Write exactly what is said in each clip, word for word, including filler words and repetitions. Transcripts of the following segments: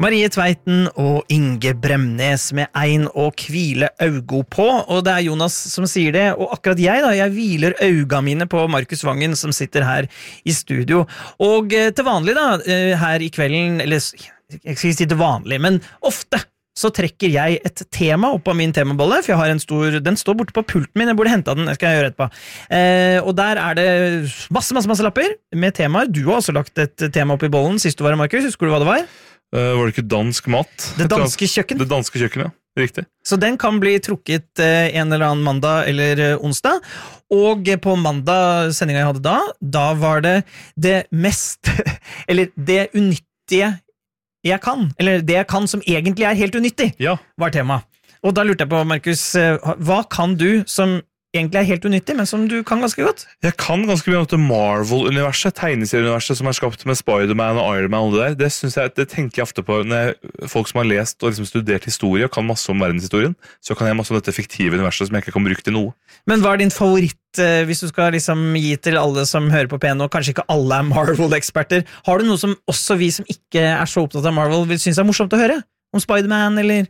Marie Tveiten og Inge Bremnes med ein og kvile augo på, og det er Jonas som sier det, og akkurat jeg da, jeg hviler auga mine på Markus Vangen som sitter her i studio, og til vanlig da, her i kvelden, eller jeg skal ikke si til vanlig, men ofte så trekker jeg et tema opp av min temabolle, for jeg har en stor, den står borte på pulten min, jeg burde hente den, det skal jeg gjøre etterpå. Eh, og der er det masse, masse, masse lapper med temaer. Du har også lagt et tema opp i bollen sist du var, Markus, husker du hva det var? Uh, var det ikke dansk mat? Det danske kjøkken. Det danske kjøkken, ja. Riktig. Så den kan bli trukket uh, en eller annen mandag eller uh, onsdag, og uh, på mandag sendingen jeg hadde da, da var det det mest, eller det unyttige jeg kan, eller det jeg kan som egentlig er helt unyttig, ja. Var tema. Og da lurte jeg på, Markus, hva kan du som egentlig er helt unyttig, men som du kan ganske godt? Jeg kan ganske mye om det Marvel-universet, tegneserieuniverset som er skapt med Spider-Man og Iron Man og det der. Det, synes jeg, det tenker jeg ofte på når jeg, folk som har lest og liksom studert historie og kan masse om verdenshistorien, så kan jeg masse om dette fiktive universet som jeg ikke kan bruke til noe. Men hva er din favoritt, hvis du skal liksom gi til alle som hører på P N, og kanskje ikke alle er Marvel-eksperter, har du noe som også vi som ikke er så opptatt av Marvel vil synes er morsomt å høre? Om Spider-Man, eller?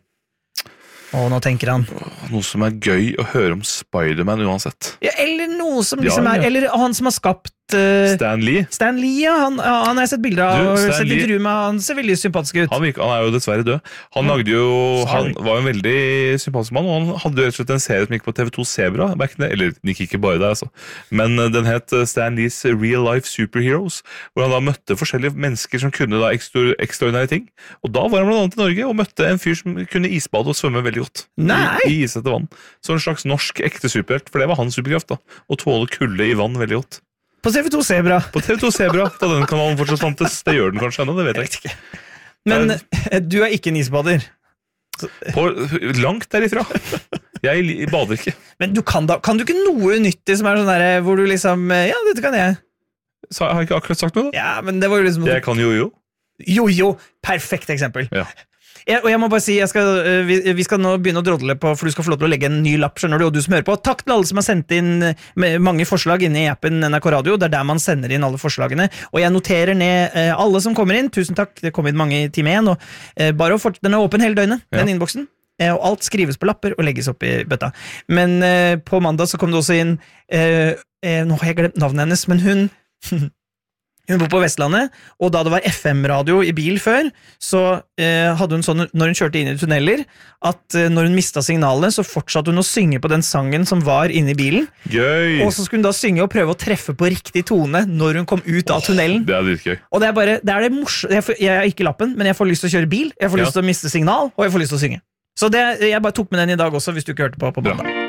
Å, nå tenker han. Noe som er gøy å høre om Spider-Man uansett. Ja, eller noe som liksom ja, ja. er, eller han som har skapt uh, Stan Lee. Stan Lee, ja, han, ja, han har jeg sett bilder av, du, og sett litt rum av, han ser veldig sympatisk ut. Han, virker, han er jo dessverre død. Han, lagde jo, han var jo en veldig sympatisk mann, og han hadde jo rett og slett en serie som gikk på T V to Zebra, eller den gikk ikke bare der, altså. Men den het Stan Lees Real Life Superheroes, hvor han da møtte forskjellige mennesker som kunne da ekstra, ekstraordinære ting. Og da var han blant annet i Norge, og møtte en fyr som kunne isbade og svømme veldig godt. Nei! I, i isete vann. Så en slags norsk ekte superhelt, for det var hans superkraft da. Å tåle kulde i vann veldig godt. På T V to Zebra. På T V to Zebra, da den kanalen fortsatt fantes. Det gjør den kanskje ennå, det vet jeg ikke. Men du er ikke en isbader? På, langt derifra. Jeg bader ikke. Men du kan da, kan du ikke noe nyttig som er sånn der, hvor du liksom, ja, dette kan jeg. Så jeg har ikke akkurat sagt noe da? Ja, men det var jo liksom... Jeg kan jo jo. Jo, jo, perfekt eksempel. Ja. Jeg, og jeg må bare si, jeg skal, vi, vi skal nå begynne å drodle på, for du skal få lov til å legge en ny lapp, skjønner du, og du som hører på. Takk til alle som har sendt inn mange forslag inne i appen N R K Radio, det er der man sender inn alle forslagene, og jeg noterer ned eh, alle som kommer inn, tusen takk, det kom inn mange i time igjen, og eh, bare å fort, den er åpen hele døgnet, ja. Den innboksen, eh, og alt skrives på lapper og legges opp i bøtta. Men eh, på mandag så kom det også inn, eh, eh, nå har jeg glemt navnet hennes, men hun... Hun bor på Vestlandet, og da det var F M-radio i bil før, så eh, hadde hun sånn, når hun kjørte inn i tunneler, at eh, når hun mistet signalet, så fortsatte hun å synge på den sangen som var inne i bilen. Gøy! Og så skulle hun da synge og prøve å treffe på riktig tone når hun kom ut av tunnelen. Det er litt gøy. Og det er bare, det er det morsomt. Jeg, jeg er ikke lappen, men jeg får lyst til å kjøre bil, jeg får lyst til å miste signal, og jeg får lyst til å synge. Så det, jeg bare tok med den i dag også, hvis du ikke hørte på på mandag.